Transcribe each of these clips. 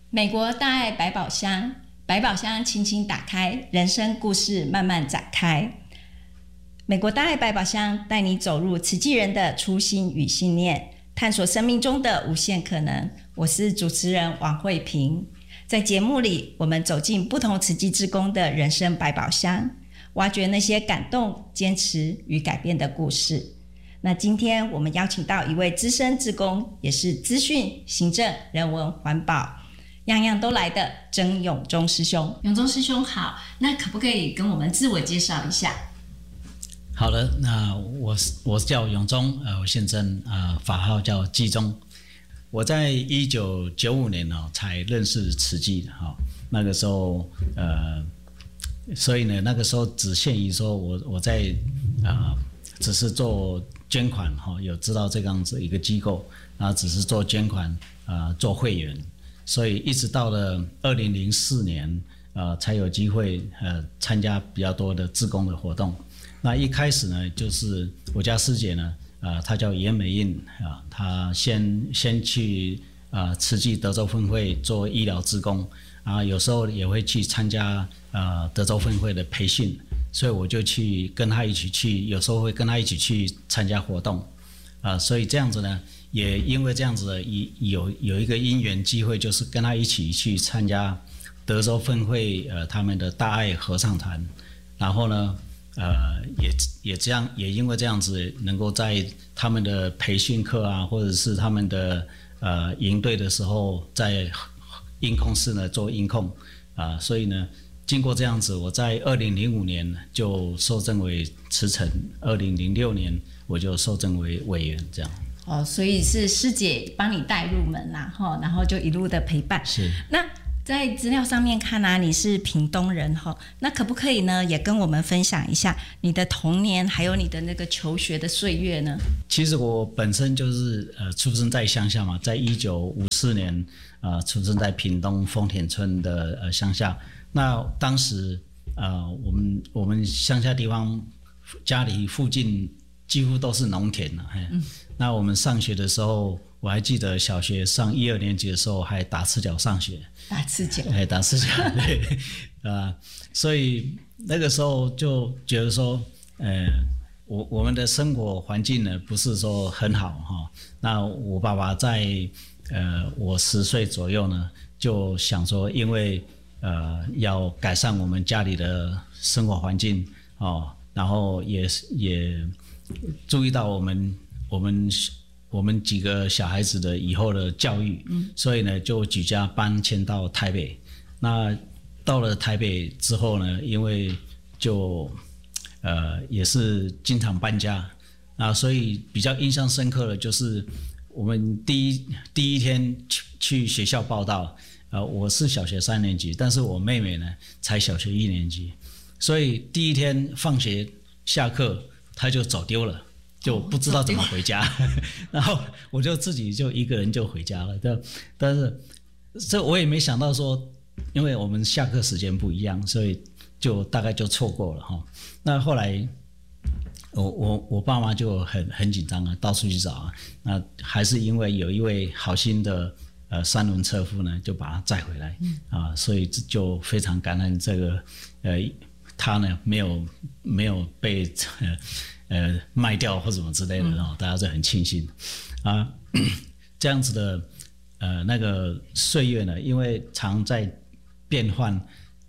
美国大爱百宝箱，百宝箱轻轻打开，人生故事慢慢展开。美国大爱百宝箱带你走入慈济人的初心与信念，探索生命中的无限可能。我是主持人王慧萍。在节目里，我们走进不同慈济志工的人生百宝箱，挖掘那些感动、坚持与改变的故事。那今天我们邀请到一位资深志工，也是资讯、行政、人文、环保样样都来的曾永忠师兄。永忠师兄好，那可不可以跟我们自我介绍一下？ 好的，那我叫永忠，我现任法号叫继忠。我在1995年才认识慈济的那个时候所以呢那个时候只限于说我在只是做捐款有知道这样子一个机构，然后只是做捐款做会员。所以一直到了2004年才有机会参加比较多的志工的活动。那一开始呢，就是我家师姐呢她叫严美印她先去慈济德州分会做医疗志工有时候也会去参加德州分会的培训，所以我就去跟她一起去，有时候会跟她一起去参加活动所以这样子呢，也因为这样子的有一个因缘机会，就是跟他一起去参加德州分会他们的大爱合唱团，然后呢也因为这样子能够在他们的培训课或者是他们的营队的时候，在音控室呢做音控所以呢经过这样子，我在2005年就受证为慈诚，2006年我就受证为委员，这样。 所以是师姐帮你带入门啦，然后就一路的陪伴。 是。 那在资料上面看你是屏东人那可不可以呢，也跟我们分享一下你的童年，还有你的那个求学的岁月呢？ 其实我本身就是出生在乡下嘛，在1954年出生在屏东丰田村的乡下。那当时我们乡下地方家里附近几乎都是农田那我们上学的时候，我还记得小学上1、2年级的时候还打赤脚上学。 打赤脚？ 打赤脚，对所以那个时候就觉得说我们的生活环境呢不是说很好那我爸爸在我10岁左右呢就想说，因为要改善我们家里的生活环境然后也注意到我们几个小孩子的以后的教育所以呢就举家搬迁到台北。那到了台北之后呢，因为就也是经常搬家所以比较印象深刻的就是我们第一天去学校报到我是小学3年级，但是我妹妹呢才小学1年级，所以第一天放学下课她就走丢了，就不知道怎么回家然后我就自己就一个人就回家了。但是这我也没想到说，因为我们下课时间不一样，所以就大概就错过了那后来我爸妈就很紧张到处去找那还是因为有一位好心的3轮车夫呢就把他载回来所以就非常感恩这个他呢没有被卖掉或什么之类的大家就很庆幸这样子的那个岁月呢，因为常在变换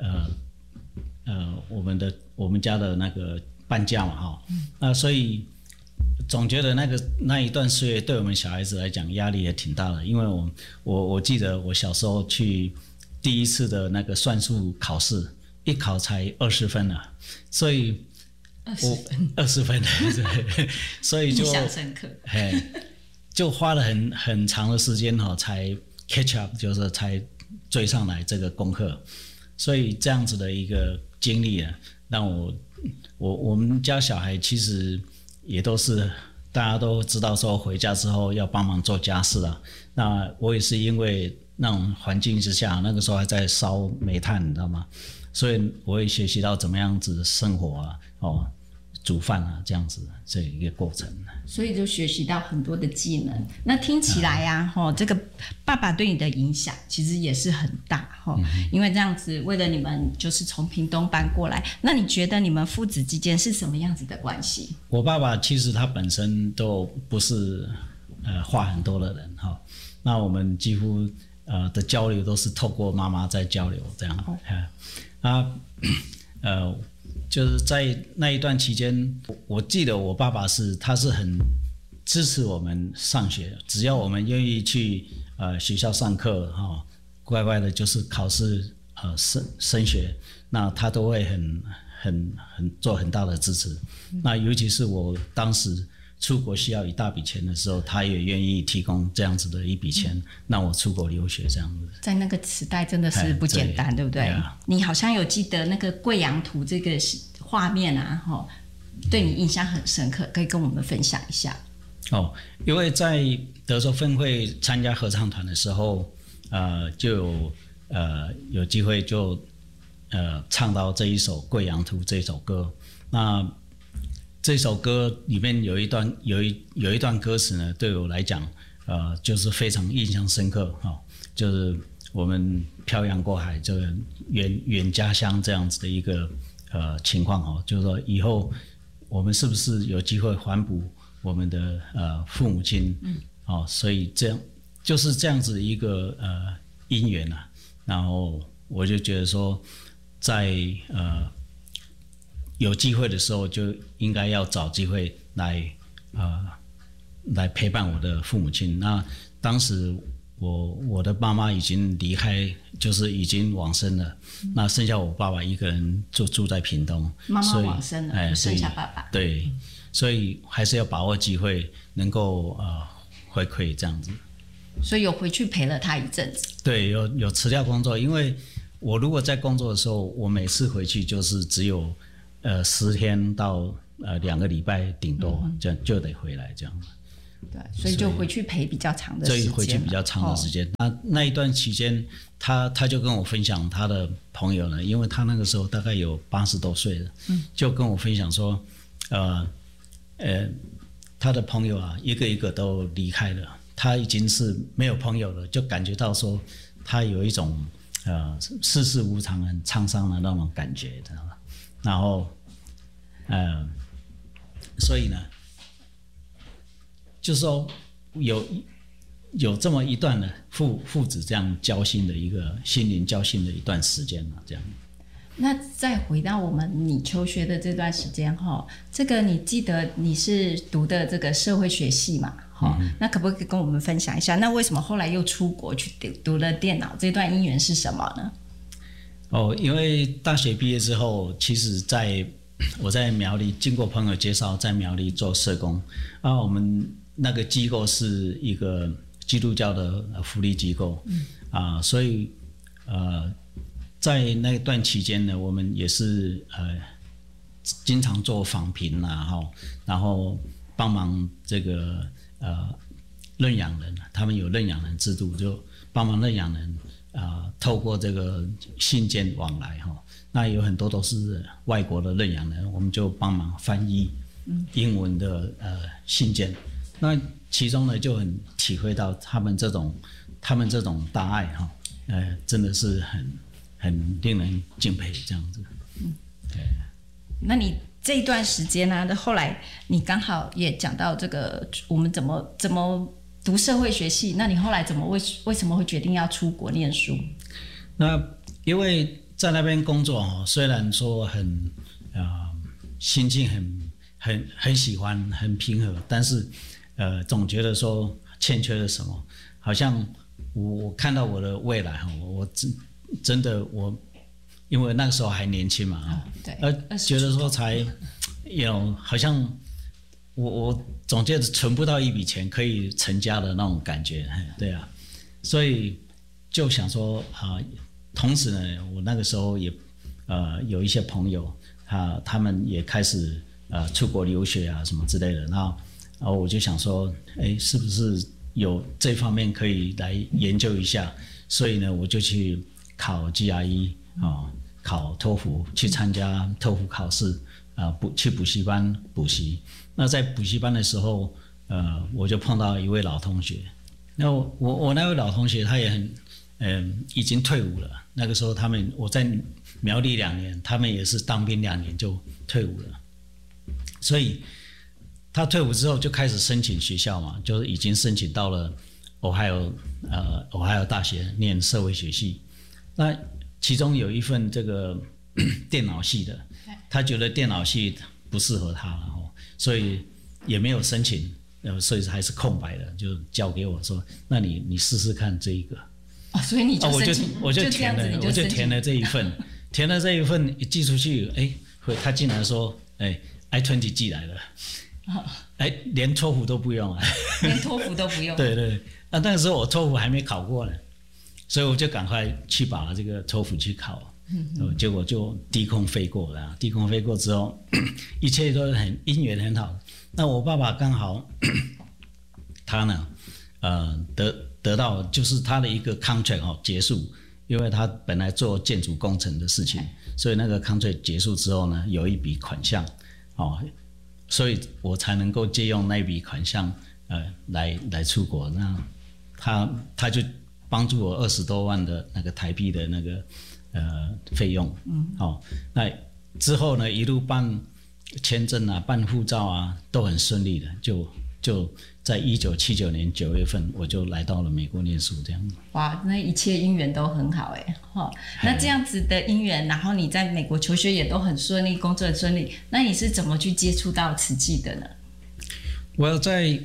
我们家的那个搬家嘛那所以总觉得那一段岁月对我们小孩子来讲压力也挺大的，因为我记得我小时候去第一次的那个算术考试，一考才20分所以20分对，所以就印象深刻就花了很长的时间才 catch up， 就是才追上来这个功课。所以这样子的一个经历让我们家小孩其实也都是大家都知道说回家之后要帮忙做家事那我也是因为那种环境之下，那个时候还在烧煤炭你知道吗，所以我也学习到怎么样子生活煮饭啊这样子这一个过程。 所以就学习到很多的技能。那听起来呀，这个爸爸对你的影响其实也是很大因为这样子为了你们就是从屏东搬过来。那你觉得你们父子之间是什么样子的关系？ 我爸爸其实他本身都不是话很多的人那我们几乎的交流都是透过妈妈在交流这样。就是在那一段期间，我记得我爸爸他是很支持我们上学，只要我们愿意去学校上课乖乖的就是考试升学，那他都会很做很大的支持。那尤其是我当时出国需要一大笔钱的时候，他也愿意提供这样子的一笔钱让我出国留学这样子。 在那个时代真的是不简单，对不对？你好像有记得那个贵阳图这个画面啊对你印象很深刻，可以跟我们分享一下。 因为在德州分会参加合唱团的时候就有机会就唱到这一首《贵阳图》这首歌。那这首歌里面有一段歌词呢，对我来讲就是非常印象深刻就是我们漂洋过海这个远家乡这样子的一个情况就是说以后我们是不是有机会还补我们的父母亲所以这样就是这样子的一个因缘然后我就觉得说在有机会的时候就应该要找机会来陪伴我的父母亲。那当时我的妈妈已经离开，就是已经往生了，那剩下我爸爸一个人住在屏东。 妈妈往生了，剩下爸爸。 对，所以还是要把握机会能够回馈这样子。 所以有回去陪了他一阵子。对， 有辞掉工作，因为我如果在工作的时候，我每次回去就是只有10天到2个礼拜顶多，这样就得回来这样。 对，所以就回去陪比较长的时间。 所以回去比较长的时间。那一段期间，他就跟我分享他的朋友呢，因为他那个时候大概有80多岁了，就跟我分享说，他的朋友一个一个都离开了，他已经是没有朋友了，就感觉到说他有一种世事无常、很沧桑的那种感觉，知道吗？然后，所以呢，就是说有这么一段的父子这样交心的一个心灵交心的一段时间这样。 那再回到你求学的这段时间这个你记得你是读的这个社会学系嘛？那可不可以跟我们分享一下？那为什么后来又出国去读了电脑？这段因缘是什么呢？ 因为大学毕业之后，其实我在苗栗经过朋友介绍，在苗栗做社工我们那个机构是一个基督教的福利机构所以在那段期间呢，我们也是经常做访评然后帮忙这个认养人，他们有认养人制度，就帮忙认养人透过这个信件往来那有很多都是外国的认养人，我们就帮忙翻译英文的信件。那其中呢就很体会到他们这种大爱真的是很令人敬佩这样子。对。 那你这一段时间呢，后来你刚好也讲到这个我们怎么读社会学系，那你后来为什么会决定要出国念书？ 那因为在那边工作虽然说心境很喜欢，很平和，但是总觉得说欠缺了什么，好像我看到我的未来我真的因为那个时候还年轻嘛对， 觉得说才好像我总觉得存不到一笔钱可以成家的那种感觉，对所以就想说同时呢，我那个时候也有一些朋友他们也开始出国留学什么之类的，然后我就想说，是不是有这方面可以来研究一下？所以呢，我就去考 GRE 考托福，去参加托福考试， 去补习班补习。那在补习班的时候，我就碰到一位老同学。那我那位老同学他也已经退伍了。那个时候我在苗栗2年，他们也是当兵2年就退伍了。所以他退伍之后就开始申请学校嘛，就是已经申请到了Ohio 大学念社会学系。那其中有一份这个电脑系的，他觉得电脑系不适合他了，所以也没有申请，所以还是空白的，就交给我说，那你试试看这一个。 所以你就申请， 我就填了这一份，填了这一份一寄出去，他竟然说，I-20 寄来了，连托福都不用啊， 连托福都不用。 对，那个时候我托福还没考过呢，所以我就赶快去把这个托福去考，结果就低空飞过了。低空飞过之后，一切都姻缘很好。那我爸爸刚好，他呢，得到就是他的一个 contract 结束，因为他本来做建筑工程的事情，所以那个 contract 结束之后呢，有一笔款项，所以我才能够借用那一笔款项，来出国。那他就帮助我20多万的那个台币的那个费用，那之后呢，一路办签证啊，办护照啊，都很顺利的，就在1979年9月份，我就来到了美国念书，这样。 哇，那一切姻缘都很好那这样子的姻缘，然后你在美国求学也都很顺利，工作很顺利，那你是怎么去接触到慈济的呢？ 我在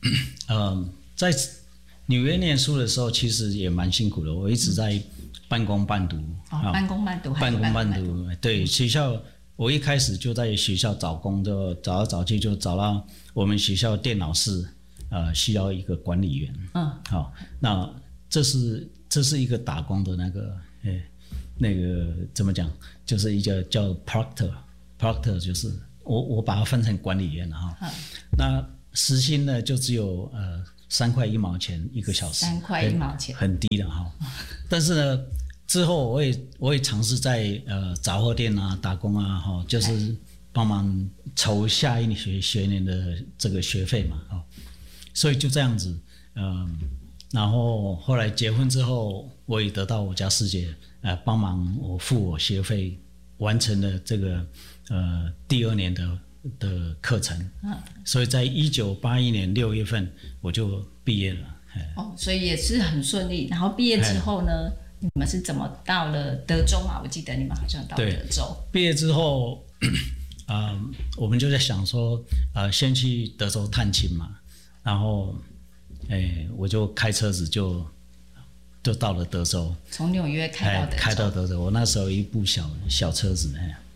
纽约念书的时候，其实也蛮辛苦的，我一直在半工半读。 半工半读。 对，学校。我一开始就在学校找工，就找来找去，就找到我们学校电脑室，需要一个管理员。那这是一个打工的那个怎么讲？就是一个叫 Proctor 就是我把它分成管理员了那时薪呢就只有3块1毛钱1个小时 ，3块1毛钱， 很低的但是呢。之后我也尝试在杂货店啊打工啊就是帮忙筹下一学年的这个学费嘛所以就这样子然后后来结婚之后，我也得到我家师姐帮忙我付我学费，完成了这个第2年的课程所以在1981年6月份我就毕业了所以也是很顺利。然后毕业之后呢？你们是怎么到了德州嘛？我记得你们好像到德州。 毕业之后，我们就在想说，先去德州探亲嘛。然后，我就开车子就到了德州。 从纽约开到德州。我那时候一部小车子，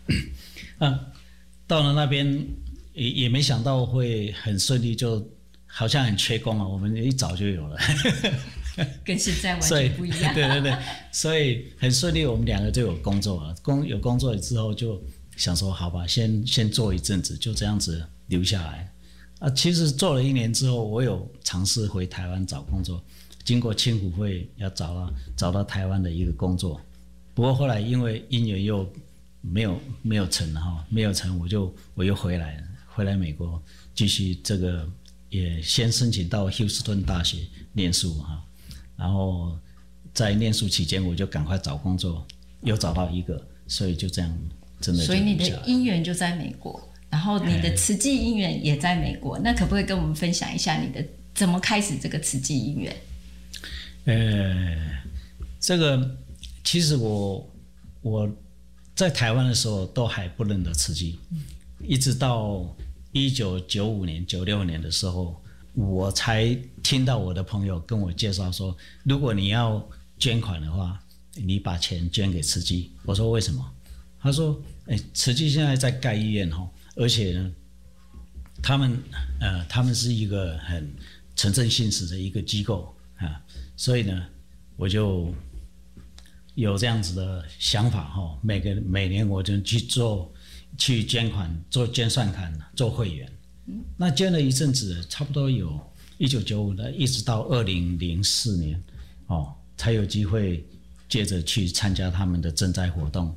到了那边也没想到会很顺利，就好像很缺工我们一早就有了。 跟现在完全不一样。 对，所以很顺利，我们2个就有工作了。有工作之后就想说，好吧，先做一阵子，就这样子留下来。其实做了1年之后，我有尝试回台湾找工作，经过青辅会要找到台湾的一个工作，不过后来因为姻缘又没有成没有成，我又回来美国继续这个，也先申请到休斯顿大学念书然后在念书期间，我就赶快找工作，又找到一个，所以就这样，真的就。 所以你的姻缘就在美国，然后你的慈济姻缘也在美国，那可不可以跟我们分享一下你的怎么开始这个慈济姻缘？ 这个其实我在台湾的时候都还不认得慈济，一直到1995年、96年的时候。我才听到我的朋友跟我介绍说，如果你要捐款的话，你把钱捐给慈济。我说为什么？他说，慈济现在在盖医院而且呢，他们是一个很诚正信实的一个机构所以呢，我就有这样子的想法每年我就去捐款，做捐善款，做会员。那捐了一阵子，差不多有1995的，一直到2004年才有机会接着去参加他们的赈灾活动。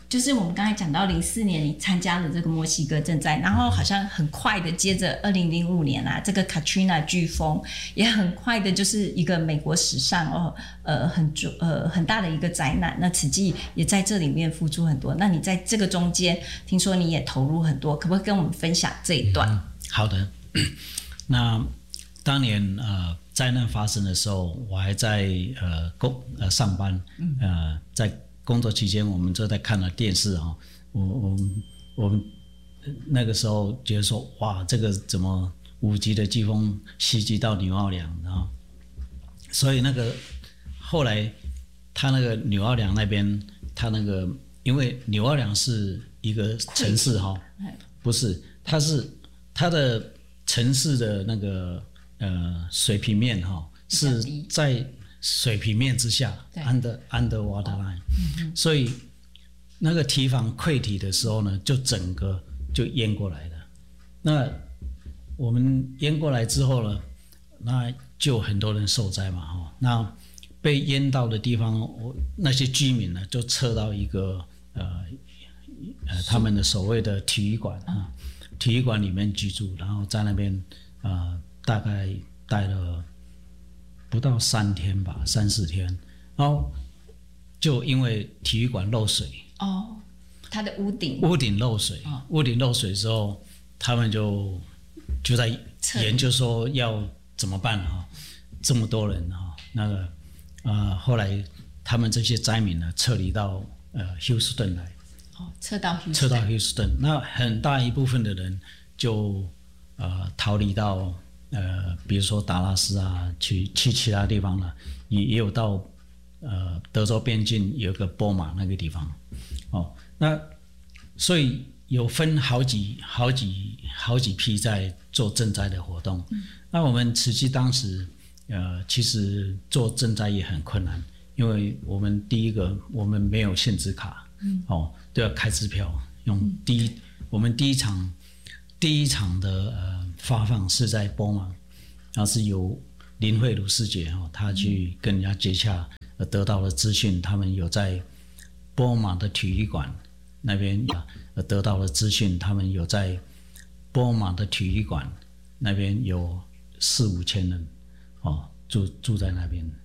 就是我们刚才讲到04年你参加了这个墨西哥震灾，然后好像很快的接着2005年啊，这个 Katrina 飓风也很快的就是一个美国史上很大的一个灾难。那慈济也在这里面付出很多。那你在这个中间，听说你也投入很多，可不可以跟我们分享这一段？ 好的。那当年灾难发生的时候，我还在上班，在工作期间，我们就在看了电视啊。我们那个时候觉得说，哇，这个怎么5级的飓风袭击到纽奥良啊？所以那个后来他那个纽奥良那边，他那个因为纽奥良是一个城市哈，不是，它的城市的那个水平面哈是在水平面之下 under water line，所以那个堤防溃堤的时候呢，就整个就淹过来了。那我们淹过来之后呢，那就很多人受灾嘛哈。那被淹到的地方，那些居民呢就撤到一个他们的所谓的体育馆啊，体育馆里面居住，然后在那边大概待了不到3天吧，3-4天，然后就因为体育馆漏水它的屋顶漏水，屋顶漏水之后，他们就在研究说要怎么办啊？这么多人啊，那个后来他们这些灾民呢撤离到Houston 来， 撤到 Houston， 那很大一部分的人就逃离到比如说达拉斯啊，去其他地方了，也有到德州边境有个波马那个地方，那所以有分好几批在做赈灾的活动。那我们慈济当时其实做赈灾也很困难，因为我们第一个我们没有限制卡，都要开支票，用我们第一场的发放是在波马，然后是由林慧茹师姐她去跟人家接洽，得到了资讯，他们有在波马的体育馆那边得到了资讯，他们有在波马的体育馆那边有4-5千人住在那边，